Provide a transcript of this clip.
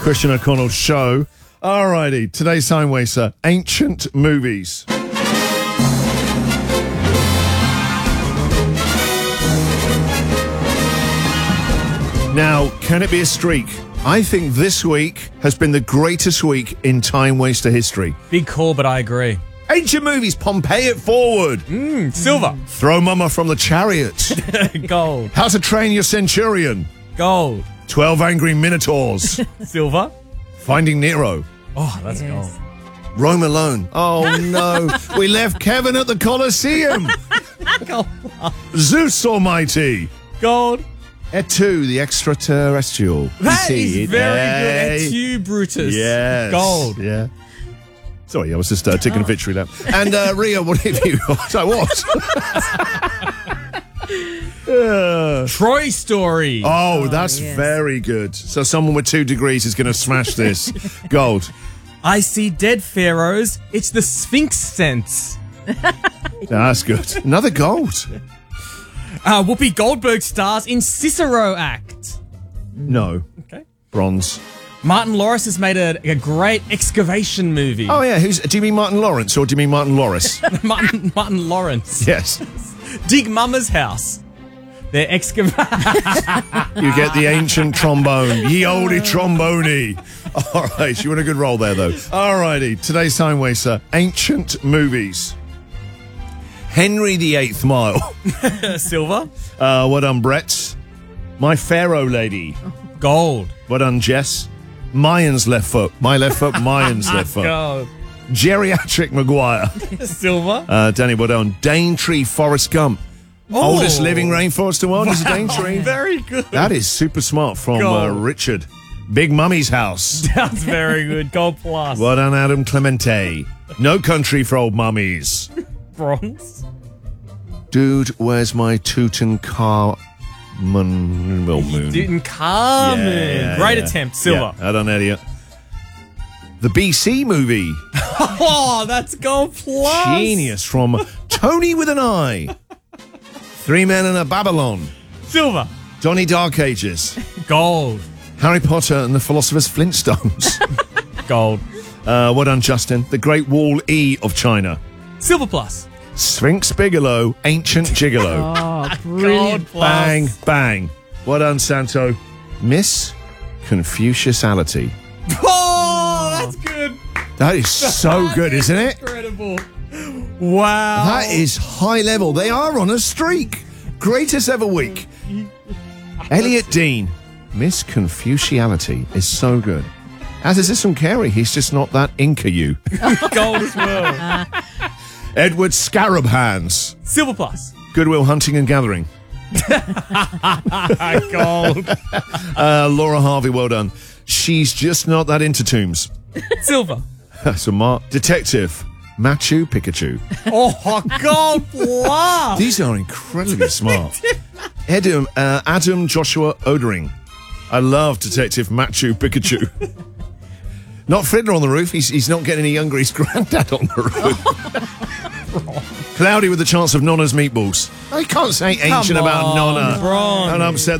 Christian O'Connell Show. Alrighty, today's Time Waster, ancient movies. Now, can it be a streak? I think this week has been the greatest week in Time Waster history. Big call, but I agree. Ancient movies, Pompeii it forward. Silver. Throw Mama from the Chariot. Gold. How to Train Your Centurion. Gold. 12 Angry Minotaurs. Silver. Finding Nero. Oh, that's gold. Rome Alone. Oh no, we left Kevin at the Colosseum. Gold. Zeus Almighty. Gold. Et2, the extraterrestrial. That E.T., is very eh? good. Et2, Brutus. Yes. Gold. Yeah. Sorry, I was just taking a victory lap. And Ria, what have you got? I was. Troy Story. Oh, that's very good. So someone with 2 degrees is going to smash this. Gold. I see dead pharaohs. It's the Sphinx sense. That's good. Another gold. Whoopi Goldberg stars in Cicero Act. No. Okay. Bronze. Martin Lawrence has made a great excavation movie. Oh, yeah. Do you mean Martin Lawrence or do you mean Martin Lawrence? Martin Lawrence. Yes. Dig Mama's House. They're excavating. You get the ancient trombone. Ye olde trombone. All right. You were in a good roll there, though. All righty. Today's Time Waster. Ancient movies. Henry VIII Mile. Silver. Well done, Brett. My Pharaoh Lady. Gold. Well done, Jess. Mayans Left Foot. My Left Foot, Mayans Left Foot. Gold. Geriatric Maguire. Silver. Danny, well done. Daintree Forrest Gump. Oh. Oldest living rainforest to one is a Daintree. Very good. That is super smart from Richard. Big Mummy's House. That's very good. Gold plus. Well done, Adam Clemente. No Country for Old Mummies. Bronze. Dude, where's my Tutankhamun? Well, moon. Tutankhamun. Yeah, Great yeah. attempt. Silver. Yeah, I don't know yet. The BC movie. Oh, that's gold plus. Genius from Tony with an Eye. 3 Men and a Babylon. Silver. Donnie Dark Ages. Gold. Harry Potter and the Philosopher's Flintstones. Gold. Well done, Justin. The Great Wall E of China. Silver plus. Sphinx Bigelow, Ancient Gigolo. Oh, brilliant. Gold plus. Bang, bang. Well done, Santo. Miss Confuciusality. Oh, that's good. That is so good, isn't it? Incredible. Wow. That is high level. They are on a streak. Greatest ever week. Elliot Dean. Miss Confuciality is so good. As is this from Carey. He's just not that Inca you. Gold as well. Edward Scarab Hands. Silver plus. Goodwill Hunting and Gathering. Gold. Laura Harvey, well done. She's just not that into tombs. Silver. So Mark. Detective. Machu Picchu. Oh, gold plus. These are incredibly smart. Adam Joshua Odering. I love Detective Machu Picchu. Not Fiddler on the Roof. He's not getting any younger. He's Grandad on the Roof. Cloudy with the Chance of Nonna's Meatballs. I can't say ancient about Nonna. Bronze. And upset